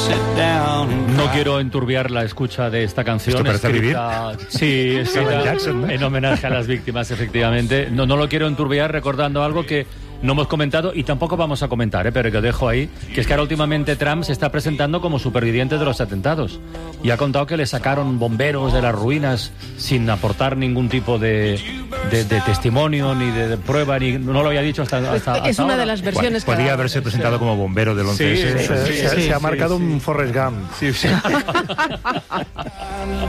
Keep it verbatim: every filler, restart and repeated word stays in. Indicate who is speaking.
Speaker 1: No quiero enturbiar la escucha de esta canción.
Speaker 2: ¿Esto parece
Speaker 1: escrita,
Speaker 2: Vivir?
Speaker 1: Sí, escrita
Speaker 2: Jackson, ¿no?
Speaker 1: en homenaje a las víctimas, efectivamente. No, no lo quiero enturbiar recordando algo que no hemos comentado y tampoco vamos a comentar, ¿eh? Pero que dejo ahí, que es que ahora últimamente Trump se está presentando como superviviente de los atentados y ha contado que le sacaron bomberos de las ruinas sin aportar ningún tipo de, de, de testimonio ni de, de prueba, ni no lo había dicho hasta, hasta, hasta
Speaker 3: Es una
Speaker 1: ahora.
Speaker 3: de las versiones que
Speaker 2: Podría
Speaker 3: ha-
Speaker 2: haberse presentado como bombero del once ese.
Speaker 1: Sí,
Speaker 4: Se,
Speaker 1: sí,
Speaker 4: se-
Speaker 1: sí,
Speaker 4: se ha
Speaker 1: sí,
Speaker 4: marcado
Speaker 1: sí.
Speaker 4: un Forrest Gump.
Speaker 1: Sí, sí.